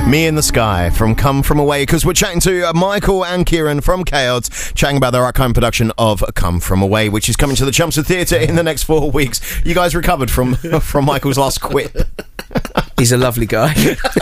Me in the Sky from Come From Away, because we're chatting to Michael and Kieran from Chaos, chatting about their upcoming production of Come From Away, which is coming to the Chelmsford Theatre in the next 4 weeks. You guys recovered from Michael's last quip. He's a lovely guy.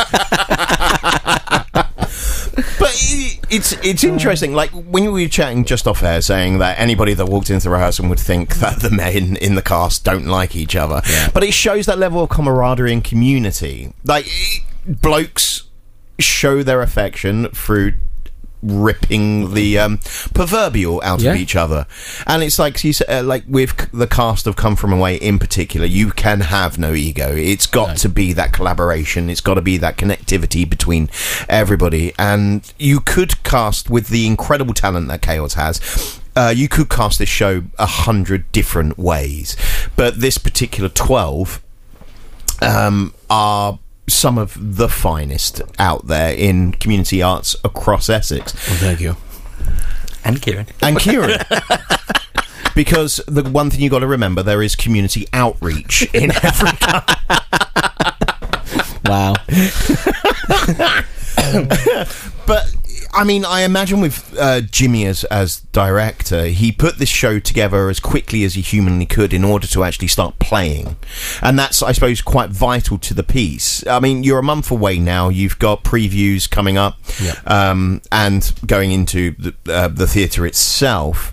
But it's interesting, like when we were chatting just off air, saying that anybody that walked into the rehearsal would think that the men in the cast don't like each other. Yeah. But it shows that level of camaraderie and community. Like, blokes show their affection through ripping the proverbial out of each other, and it's like you said, like with the cast of Come From Away in particular, you can have no ego. It's got to be that collaboration, it's got to be that connectivity between everybody. And you could cast, with the incredible talent that Chaos has, you could cast this show 100 different ways, but this particular 12 are some of the finest out there in community arts across Essex. Well, thank you. And Kieran. Because the one thing you got to remember, there is community outreach in Africa. Wow. But I mean, I imagine with Jimmy as director, he put this show together as quickly as he humanly could in order to actually start playing, and that's, I suppose, quite vital to the piece. I mean, you're a month away now. You've got previews coming up, and going into the theatre itself.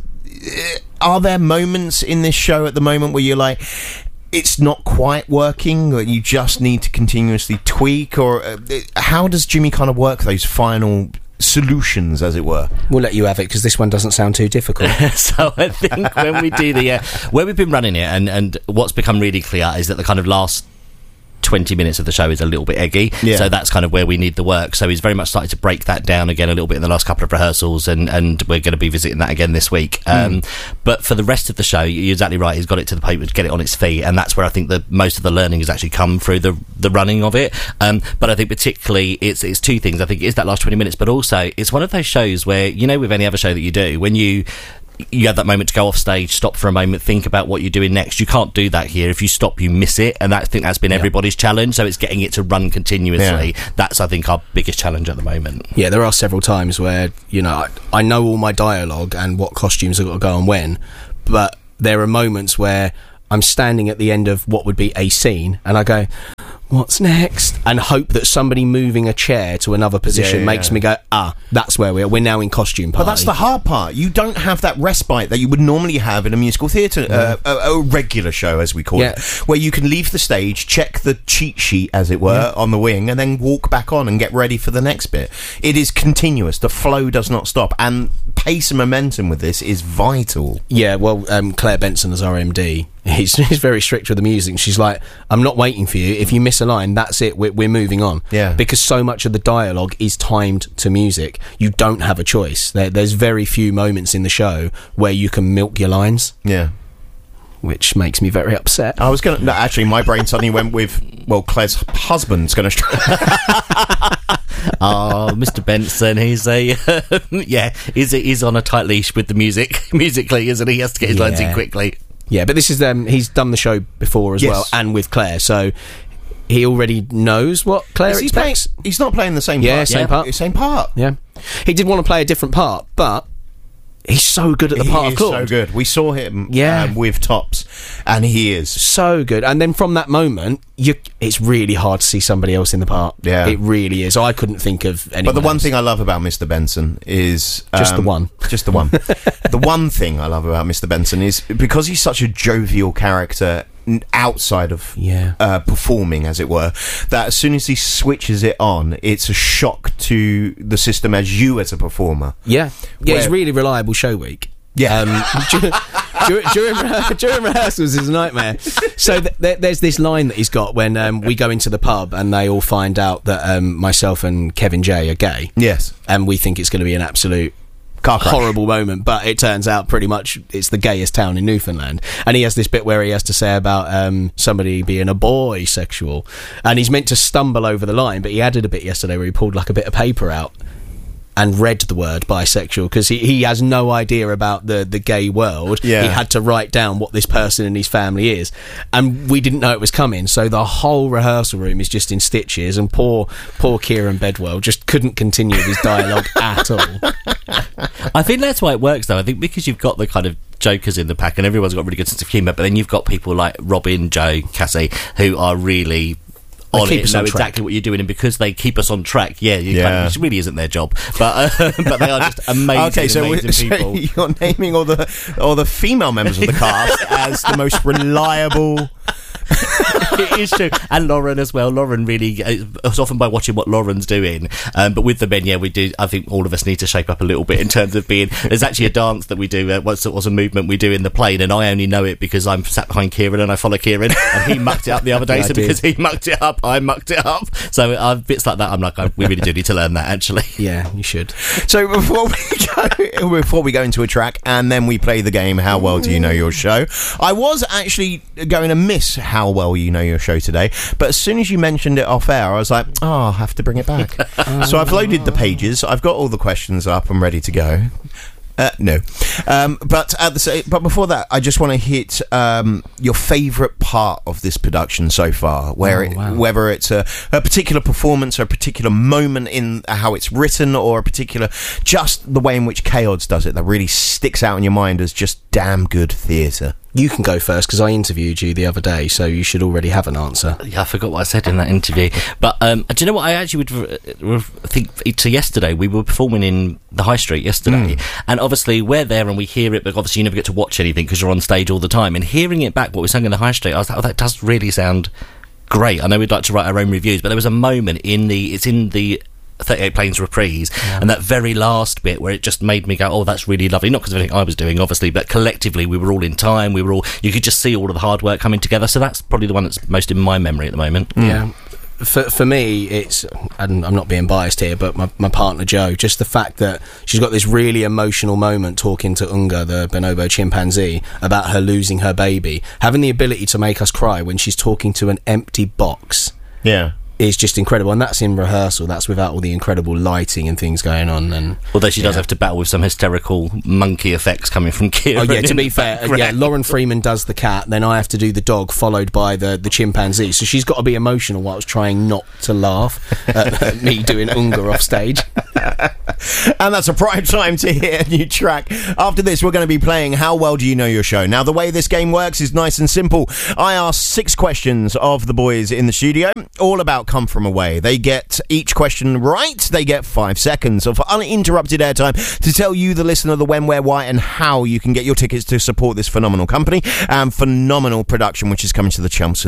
Are there moments in this show at the moment where you're like, it's not quite working, or you just need to continuously tweak, or how does Jimmy kind of work those final solutions, as it were? We'll let you have it, because this one doesn't sound too difficult. So I think when we do the where we've been running it, and what's become really clear is that the kind of last 20 minutes of the show is a little bit eggy, so that's kind of where we need the work. So he's very much started to break that down again a little bit in the last couple of rehearsals, and we're going to be visiting that again this week. But for the rest of the show, you're exactly right, he's got it to the paper to get it on its feet, and that's where I think that most of the learning has actually come through the running of it. But I think particularly it's two things. I think it is that last 20 minutes, but also it's one of those shows where, you know, with any other show that you do, when you have that moment to go off stage, stop for a moment, think about what you're doing next. You can't do that here. If you stop, you miss it, and I think that's been everybody's challenge. So it's getting it to run continuously. That's, I think, our biggest challenge at the moment. Yeah, there are several times where, you know, I know all my dialogue and what costumes I've got to go on when, but there are moments where I'm standing at the end of what would be a scene, and I go, what's next? And hope that somebody moving a chair to another position makes me go, that's where we are. We're now in costume party. But that's the hard part. You don't have that respite that you would normally have in a musical theatre, a regular show, as we call it, where you can leave the stage, check the cheat sheet, as it were, on the wing, and then walk back on and get ready for the next bit. It is continuous. The flow does not stop, and pace and momentum with this is vital. Yeah, well, Claire Benson as our MD, he's very strict with the music. She's like, I'm not waiting for you. If you miss a line, that's it. We're moving on. Yeah. Because so much of the dialogue is timed to music. You don't have a choice. There's very few moments in the show where you can milk your lines. Yeah. Which makes me very upset. I was going to... No, actually, my brain suddenly went with, well, Claire's husband's going to... Oh, Mr. Benson, he's he's on a tight leash with the musically, isn't he? He has to get his lines in quickly. Yeah, but this is he's done the show before as well, and with Claire, so he already knows what Claire expects. He's not playing the same part. Same part. Yeah. He did want to play a different part, but he's so good at the part of Claude. So good. We saw him with Tops, and he is so good. And then from that moment, it's really hard to see somebody else in the part. Yeah, it really is. I couldn't think of anyone. But the one thing I love about Mr. Benson is just the one. The one thing I love about Mr. Benson is because he's such a jovial character outside of performing, as it were, that as soon as he switches it on, it's a shock to the system as a performer. It's really reliable show week. During rehearsals is a nightmare. So there's this line that he's got when we go into the pub and they all find out that myself and Kevin J are gay. Yes. And we think it's going to be an absolute horrible moment, but it turns out pretty much it's the gayest town in Newfoundland. And he has this bit where he has to say about somebody being a boy sexual, and he's meant to stumble over the line, but he added a bit yesterday where he pulled like a bit of paper out and read the word bisexual, because he has no idea about the gay world. He had to write down what this person in his family is, and we didn't know it was coming, so the whole rehearsal room is just in stitches, and poor Kieran Bedwell just couldn't continue his dialogue at all. I think that's why it works, though. I think because you've got the kind of jokers in the pack and everyone's got a really good sense of humour, but then you've got people like Robin, Joe, Cassie, who are really on it, know exactly what you're doing, and because they keep us on track, it really isn't their job, but they are just amazing, amazing people. So you're naming all the female members of the cast as the most reliable. It is true, and Lauren as well. Lauren really, it's often by watching what Lauren's doing, but with the men, we do. I think all of us need to shape up a little bit in terms of being. There's actually a dance that we do. What's a movement we do in the plane, and I only know it because I'm sat behind Kieran and I follow Kieran, and he mucked it up the other day. So because he mucked it up, I mucked it up. So bits like that, I'm like, we really do need to learn that. Actually, yeah, you should. So before we go into a track, and then we play the game. How well do you know your show? I was actually going to miss how well you know your show today, but as soon as you mentioned it off air, I was like, I'll have to bring it back. So I've loaded the pages, I've got all the questions up, I'm ready to go. No. But before that, I just want to hit your favourite part of this production so far, whether it's a particular performance or a particular moment in how it's written, or a particular, just the way in which K-Odds does it that really sticks out in your mind as just damn good theatre. You can go first, because I interviewed you the other day, so you should already have an answer. Yeah, I forgot what I said in that interview. But do you know what? I actually would think to yesterday. We were performing in the High Street yesterday, and obviously we're there and we hear it, but obviously you never get to watch anything because you're on stage all the time. And hearing it back, what we sang in the High Street, I was like, that does really sound great. I know we'd like to write our own reviews, but there was a moment in the 38 Planes reprise, and that very last bit where it just made me go, oh, that's really lovely. Not because of anything I was doing, obviously, but collectively we were all in time. You could just see all of the hard work coming together. So that's probably the one that's most in my memory at the moment. Yeah. For me, it's, and I'm not being biased here, but my partner Jo, just the fact that she's got this really emotional moment talking to Unga, the bonobo chimpanzee, about her losing her baby, having the ability to make us cry when she's talking to an empty box. Yeah. Is just incredible, and that's in rehearsal. That's without all the incredible lighting and things going on. And although she does have to battle with some hysterical monkey effects coming from Kieran. Oh yeah, to be fair, Lauren Freeman does the cat, then I have to do the dog, followed by the chimpanzee. So she's got to be emotional whilst trying not to laugh at me doing Unga off stage. And that's a prime time to hear a new track. After this, we're going to be playing How Well Do You Know Your Show. Now, the way this game works is nice and simple. I ask 6 questions of the boys in the studio, all about Come From Away. They get each question right. They get 5 seconds of uninterrupted airtime to tell you, the listener, the when, where, why, and how you can get your tickets to support this phenomenal company and phenomenal production, which is coming to the Chelmsford